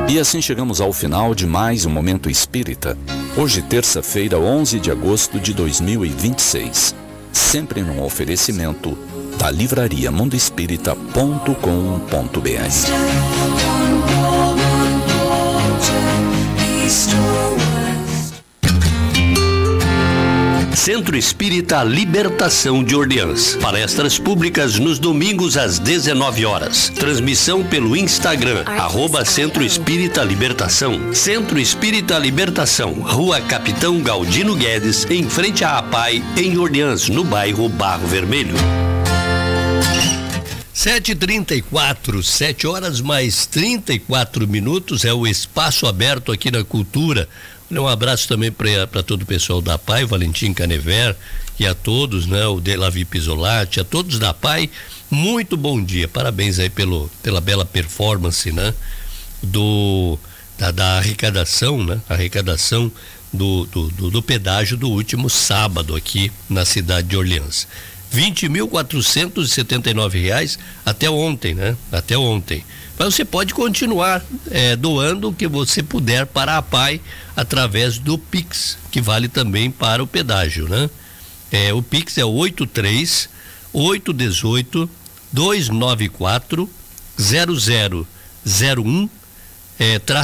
E assim chegamos ao final de mais um Momento Espírita. Hoje, terça-feira, 11 de agosto de 2026. Sempre num oferecimento da livraria mundoespírita.com.br. Centro Espírita Libertação de Orleans. Palestras públicas nos domingos às 19 horas. Transmissão pelo Instagram, @Centro Espírita Libertação. Centro Espírita Libertação, Rua Capitão Galdino Guedes, em frente à APAI, em Orleans, no bairro Barro Vermelho. 7h34, 7 horas mais 34 minutos, é o espaço aberto aqui na Cultura. Um abraço também para todo o pessoal da PAI, Valentim Canever, e a todos, né? O Delavi Pisolati, a todos da PAI, muito bom dia, parabéns aí pela bela performance, né? Da arrecadação, né? Arrecadação do pedágio do último sábado aqui na cidade de Orleans. R$20.479 até ontem, né? Até ontem. Mas você pode continuar doando o que você puder para a PAI através do Pix, que vale também para o pedágio, né? O Pix é 83-818-294-0001